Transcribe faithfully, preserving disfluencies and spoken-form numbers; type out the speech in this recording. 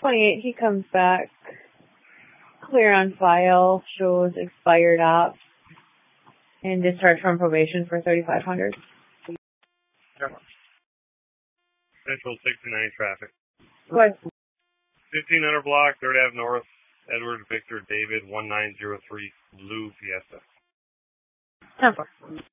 twenty-eight, he comes back. Clear on file, shows expired ops, and discharged from probation for thirty-five hundred dollars. Central sixty-nine traffic. What? fifteen hundred block, third Avenue North, Edward Victor David, one nine zero three, Blue Fiesta. ten four.